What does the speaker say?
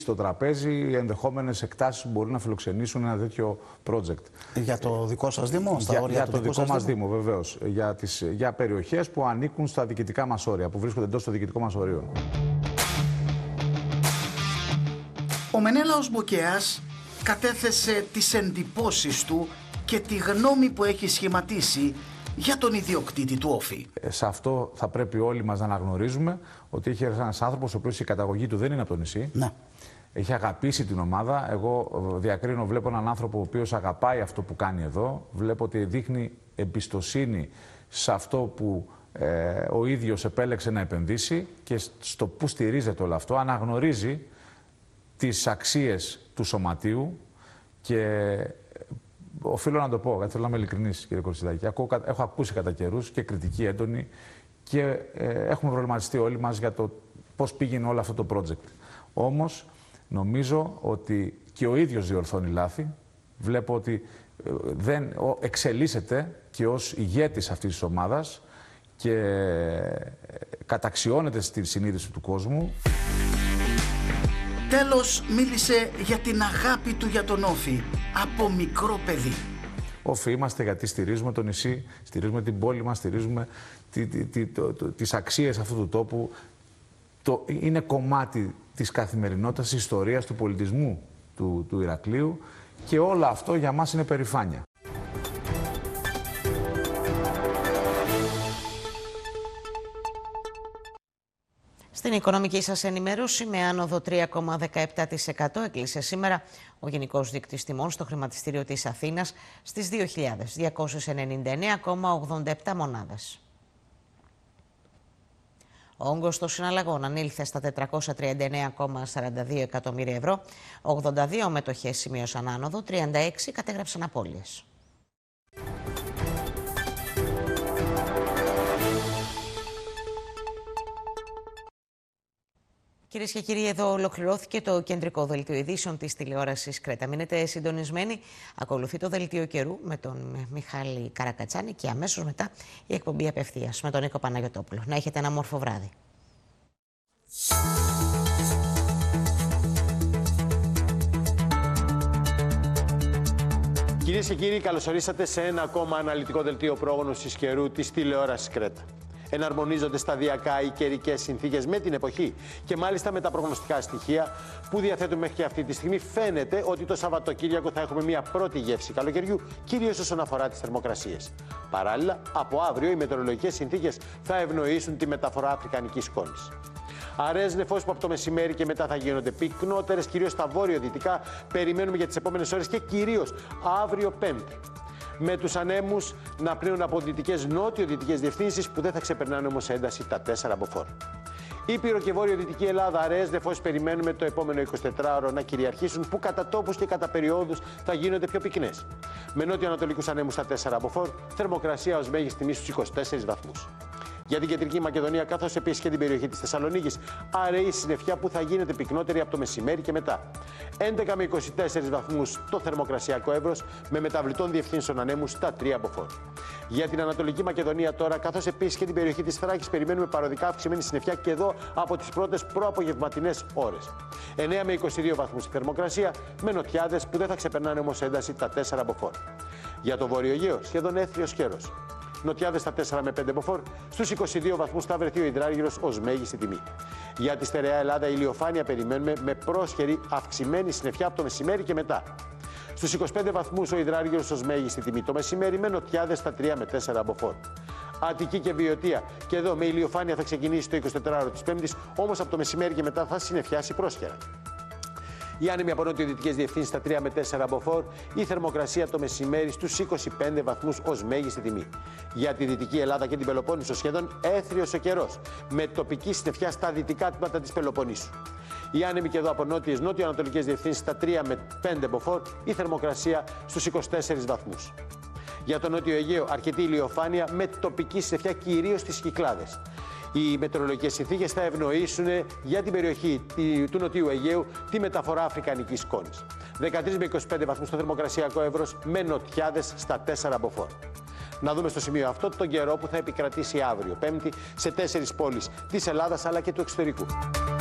στο τραπέζι οι ενδεχόμενες εκτάσεις που μπορεί να φιλοξενήσουν ένα τέτοιο project. Για το δικό σας Δήμο, στα όρια για του το δικού δικό μας Δήμου, βεβαίως. Για περιοχές που ανήκουν στα διοικητικά μας όρια, που βρίσκονται εντός των διοικητικών μας ορίων. Ο Μενέλαος Μποκέας κατέθεσε τις εντυπώσεις του και τη γνώμη που έχει σχηματίσει για τον ιδιοκτήτη του Όφη. Σε αυτό θα πρέπει όλοι μας να αναγνωρίζουμε ότι είχε ένας άνθρωπος ο οποίος η καταγωγή του δεν είναι από το νησί. Ναι. Έχει αγαπήσει την ομάδα. Εγώ διακρίνω, βλέπω έναν άνθρωπο ο οποίος αγαπάει αυτό που κάνει εδώ. Βλέπω ότι δείχνει εμπιστοσύνη σε αυτό που ο ίδιος επέλεξε να επενδύσει και στο που στηρίζεται όλο αυτό. Αναγνωρίζει τις αξίες του σωματείου και οφείλω να το πω, γιατί θέλω να είμαι ειλικρινής, κύριε Κορσιδάκη. Έχω ακούσει κατά καιρούς και κριτική έντονη και έχουμε προβληματιστεί όλοι μας για το πώς πήγαινε όλο αυτό το project. Όμως, νομίζω ότι και ο ίδιος διορθώνει λάθη. Βλέπω ότι εξελίσσεται και ως ηγέτης αυτής της ομάδας και καταξιώνεται στη συνείδηση του κόσμου. Τέλος, μίλησε για την αγάπη του για τον Όφη από μικρό παιδί. Όφη είμαστε γιατί στηρίζουμε το νησί, στηρίζουμε την πόλη μας, στηρίζουμε τις αξίες αυτού του τόπου. Είναι κομμάτι της καθημερινότητας, της ιστορίας, του πολιτισμού του Ηρακλείου και όλο αυτό για μας είναι περηφάνεια. Στην οικονομική σας ενημέρωση, με άνοδο 3,17% έκλεισε σήμερα ο Γενικός Δείκτης Τιμών στο χρηματιστήριο της Αθήνας στις 2.299,87 μονάδες. Ο όγκος των συναλλαγών ανήλθε στα 439,42 εκατομμύρια ευρώ, 82 μετοχές σημείωσαν άνοδο, 36 κατέγραψαν απώλειες. Κυρίες και κύριοι, εδώ ολοκληρώθηκε το κεντρικό δελτίο ειδήσεων της τηλεόρασης Κρέτα. Μείνετε συντονισμένοι. Ακολουθεί το δελτίο καιρού με τον Μιχάλη Καρακατσάνη και αμέσως μετά η εκπομπή απευθείας με τον Νίκο Παναγιωτόπουλο. Να έχετε ένα όμορφο βράδυ. Κυρίες και κύριοι, καλωσορίσατε σε ένα ακόμα αναλυτικό δελτίο πρόγνωσης καιρού της τηλεόρασης Κρέτα. Εναρμονίζονται σταδιακά οι καιρικές συνθήκες με την εποχή και μάλιστα με τα προγνωστικά στοιχεία που διαθέτουμε μέχρι και αυτή τη στιγμή. Φαίνεται ότι το Σαββατοκύριακο θα έχουμε μια πρώτη γεύση καλοκαιριού, κυρίως όσον αφορά τις θερμοκρασίες. Παράλληλα, από αύριο οι μετεωρολογικές συνθήκες θα ευνοήσουν τη μεταφορά αφρικανικής σκόνης. Αραιές νεφώσεις που από το μεσημέρι και μετά θα γίνονται πυκνότερες, κυρίως στα βόρειο-δυτικά, περιμένουμε για τις επόμενες ώρες και κυρίως αύριο Πέμπτη. Με τους ανέμους να πλύνουν από δυτικές νότιο-δυτικές διευθύνσεις που δεν θα ξεπερνάνε όμως ένταση τα 4 μποφόρ. Ήπειρο και βόρειο-δυτική Ελλάδα, αραιές νεφώσεις περιμένουμε το επόμενο 24ωρο να κυριαρχήσουν, που κατά τόπους και κατά περιόδους θα γίνονται πιο πυκνές. Με νότιο-ανατολικούς ανέμους στα 4 μποφόρ, θερμοκρασία ως μέγιστη τιμή στους 24 βαθμούς. Για την κεντρική Μακεδονία, καθώς επίσης και την περιοχή της Θεσσαλονίκης, αραιή συννεφιά που θα γίνεται πυκνότερη από το μεσημέρι και μετά. 11 με 24 βαθμούς το θερμοκρασιακό εύρος, με μεταβλητών διευθύνσεων ανέμους στα 3 μποφόρ. Για την Ανατολική Μακεδονία τώρα, καθώς επίσης και την περιοχή της Θράκης, περιμένουμε παροδικά αυξημένη συννεφιά και εδώ από τις πρώτες προαπογευματινές ώρες. 9 με 22 βαθμούς η θερμοκρασία, με νοτιάδες που δεν θα ξεπερνάνε όμως ένταση τα 4 μποφόρ. Για το Βόρειο Αιγαίο, σχεδόν έθριος καιρός. Νοτιάδες στα 4 με 5 μποφόρ, στους 22 βαθμούς θα βρεθεί ο υδράργυρος ως μέγιστη τιμή. Για τη στερεά Ελλάδα, η ηλιοφάνεια περιμένουμε με πρόσχερη αυξημένη συννεφιά από το μεσημέρι και μετά. Στους 25 βαθμούς ο υδράργυρος ως μέγιστη τιμή το μεσημέρι, με νοτιάδες στα 3 με 4 μποφόρ. Αττική και Βιωτία, και εδώ με ηλιοφάνεια θα ξεκινήσει το 24ωρο της Πέμπτης, όμως από το μεσημέρι και μετά θα συννεφιάσει πρόσχερα. Οι άνεμοι από νότιο-δυτικές διευθύνσεις στα 3 με 4 μποφόρ, η θερμοκρασία το μεσημέρι στους 25 βαθμούς ως μέγιστη τιμή. Για τη Δυτική Ελλάδα και την Πελοπόννησο, σχεδόν έθριος ο καιρός, με τοπική συννεφιά στα δυτικά τμήματα της Πελοποννήσου. Οι άνεμοι και εδώ από νότιο-ανατολικές διευθύνσεις στα 3 με 5 μποφόρ, η θερμοκρασία στους 24 βαθμούς. Για το Νότιο Αιγαίο, αρκετή ηλιοφάνεια με τοπική συννεφιά κυρίως στις Κυκλάδες. Οι μετεωρολογικές συνθήκες θα ευνοήσουν για την περιοχή του Νοτιού Αιγαίου τη μεταφορά αφρικανικής σκόνης. 13 με 25 βαθμούς το θερμοκρασιακό εύρος, με νοτιάδες στα 4 μποφόρ. Να δούμε στο σημείο αυτό τον καιρό που θα επικρατήσει αύριο Πέμπτη σε 4 πόλεις της Ελλάδας αλλά και του εξωτερικού.